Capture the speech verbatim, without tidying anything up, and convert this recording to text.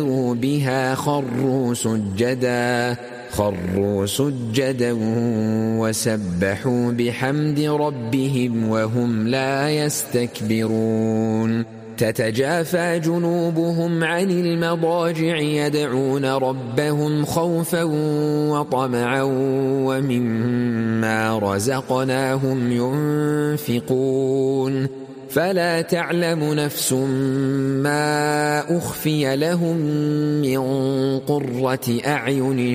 بها خروا سجدا خروا سجدا وسبحوا بحمد ربهم وهم لا يستكبرون تتجافى جنوبهم عن المضاجع يدعون ربهم خوفا وطمعا ومما رزقناهم ينفقون فلا تعلم نفس ما أخفي لهم من قرة أعين